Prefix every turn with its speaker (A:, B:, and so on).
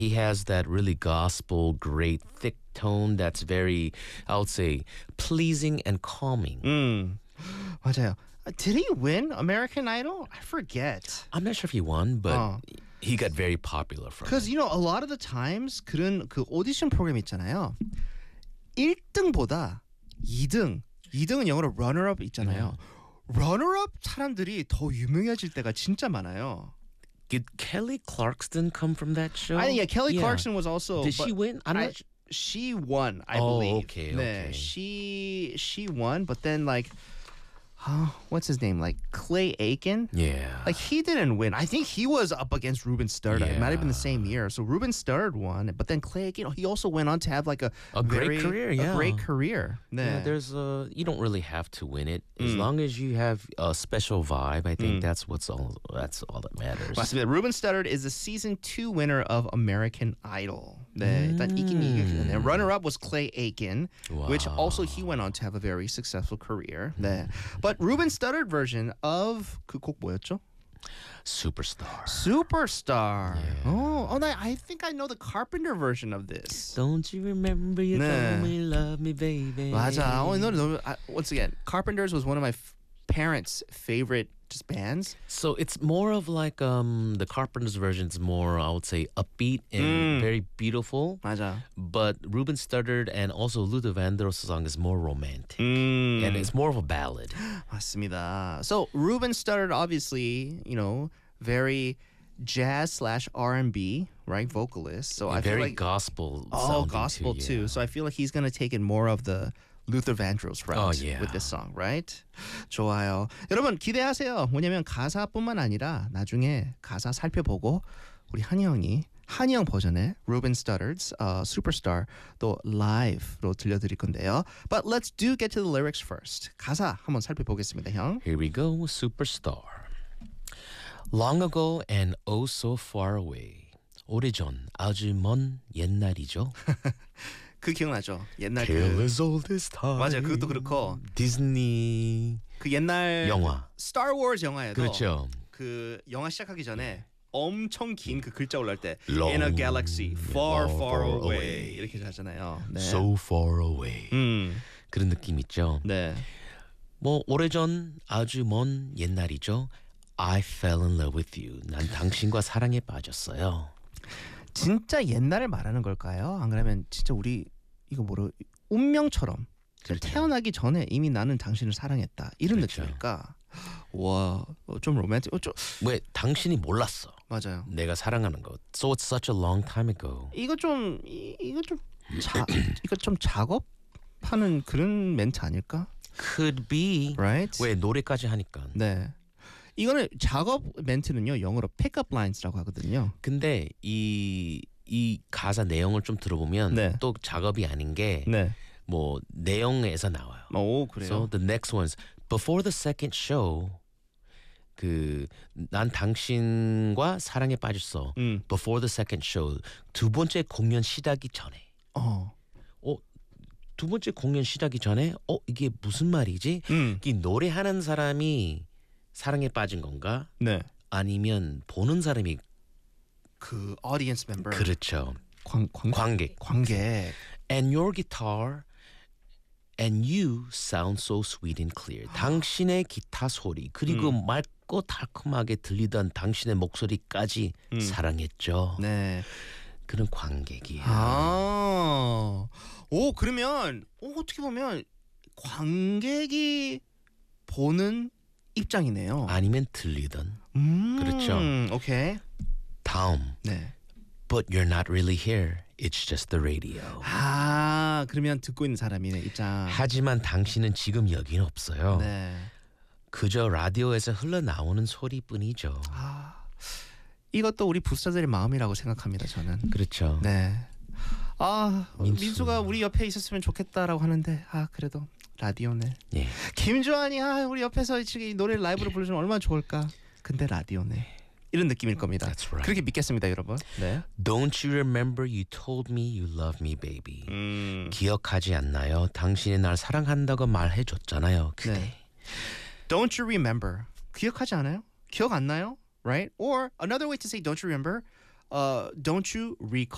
A: He has that really gospel, great, thick tone that's very, I would say, pleasing and calming.
B: 맞아요. Did he win American Idol? I forget.
A: I'm not sure if he won, but he got very popular from
B: Because
A: it.
B: you know a lot of the times 그런 그 오디션 프로그램 있잖아요. 1등보다 2등은 영어로 runner-up 있잖아요. runner-up 사람들이 더 유명해질 때가 진짜 많아요.
A: Did Kelly Clarkson come from that show?
B: I think Kelly Clarkson was also.
A: Did she win? I'm not.
B: She won, I
A: Oh,
B: believe.
A: okay,
B: 네,
A: okay.
B: she won, but then like, what's his name? Like Clay Aiken.
A: Yeah.
B: Like he didn't win. I think he was up against Ruben Studdard. It might have been the
A: Yeah.
B: same year. So Ruben Studdard won, but then Clay Aiken, he also went on to have like a
A: great career, yeah.
B: a great career. 네.
A: Yeah, there's you don't really have to win it as long as you have a special vibe. I think that's all that matters.
B: 맞습니다. Ruben Studdard is the season 2 winner of American Idol. 네, 일단 이긴 runner-up was Clay Aiken, which also he went on to have a very successful career. 네, but Ruben Studdard version of 그 곡 뭐였죠?
A: Superstar.
B: Superstar. I think I know the Carpenter version of this.
A: Don't you remember you
B: 네.
A: told me you love me, baby?
B: 맞아. 이 노래 너무 once again, Carpenters was one of my parents' favorite just bands.
A: So it's more of like the Carpenters version is more, I would say, upbeat and very beautiful.
B: 맞아.
A: But Ruben Studdard and also Luther Vandross' song is more romantic. And it's more of a ballad.
B: 맞습니다. So Ruben Studdard, obviously, you know, very jazz / R&B, right, vocalist. So I feel
A: Very
B: like
A: gospel
B: gospel
A: too.
B: too. So I feel like he's gonna take it more of the Luther Vandross route
A: yeah.
B: with this song, right? 좋아요. 여러분 기대하세요. 뭐냐면 가사뿐만 아니라 나중에 가사 살펴보고 우리 한이 형 버전의 Ruben Studdard's Superstar 또 live로 들려드릴 건데요. But let's get to the lyrics first. 가사 한번 살펴보겠습니다, 형.
A: Here we go, Superstar. Long ago and oh so far away. 오래전 아주 먼 옛날이죠.
B: 그 기억나죠? 옛날
A: Tale
B: 그
A: as old as time.
B: 맞아요. 그것도 그렇고
A: 디즈니
B: 그 옛날
A: 영화.
B: Star Wars 영화에도
A: 그렇죠.
B: 그 영화 시작하기 전에 엄청 긴 그 글자 올라올 때
A: Long,
B: In a galaxy far
A: far,
B: far
A: far
B: away
A: away.
B: 이렇게 하잖아요. 네.
A: So far away. 그런 느낌 있죠.
B: 네.
A: 뭐 오래전 아주 먼 옛날이죠. I fell in love with you. 난 당신과 사랑에 빠졌어요.
B: 진짜 옛날을 말하는 걸까요? 안 그러면 진짜 우리 이거 운명처럼
A: 그렇죠.
B: 태어나기 전에 이미 나는 당신을 사랑했다 이런
A: 그렇죠.
B: 느낌일까? 와, 좀 로맨틱.
A: 왜 당신이 몰랐어.
B: 맞아요.
A: 내가 사랑하는 거. So it's such a long time ago.
B: 이거 좀 작업하는 그런 멘트 아닐까?
A: Could be.
B: Right?
A: 왜 노래까지 하니까.
B: 네. 이거는 작업 멘트는요 영어로 pick-up lines라고 하거든요.
A: 근데 이 가사 내용을 좀 들어보면
B: 네.
A: 또 작업이 아닌 게
B: 네.
A: 뭐 내용에서 나와요.
B: 오 그래요.
A: So the next one's before the second show. 난 당신과 사랑에 빠졌어. Before the second show. 두 번째 공연 시작이 전에. 두 번째 공연 시작이 전에 이게 무슨 말이지? 이 노래하는 사람이 사랑에 빠진 건가?
B: 네.
A: 아니면 보는 사람이
B: 그 audience member.
A: 그렇죠.
B: 관객.
A: And your guitar and you sound so sweet and clear. 당신의 기타 소리 그리고 맑고 달콤하게 들리던 당신의 목소리까지 사랑했죠.
B: 네.
A: 그런 관객이에요.
B: 오 그러면 어떻게 보면 관객이 보는 입장이네요.
A: 아니면 들리던. 그렇죠.
B: 오케이.
A: 다음.
B: 네.
A: But you're not really here. It's just the radio.
B: 그러면 듣고 있는 사람이네 입장.
A: 하지만 당신은 지금 여기는 없어요.
B: 네.
A: 그저 라디오에서 흘러나오는 소리뿐이죠.
B: 이것도 우리 부스터들의 마음이라고 생각합니다. 저는.
A: 그렇죠.
B: 네.
A: 민수.
B: 민수가 우리 옆에 있었으면 좋겠다라고 하는데 그래도 라디오네.
A: 예.
B: 김주환이 우리 옆에서 지금 이 노래를 라이브로 불러주면 얼마나 좋을까. 근데 라디오네. 이런 느낌일 겁니다.
A: That's right.
B: 그렇게 믿겠습니다, 여러분. 네.
A: Don't you remember you told me you love me, baby. 기억하지 않나요? 당신이 날 사랑한다고 말해줬잖아요. 그때.
B: 네. Don't you remember? 기억하지 않아요? 기억 안 나요? Right? Or another way to say don't you remember? Don't you recall?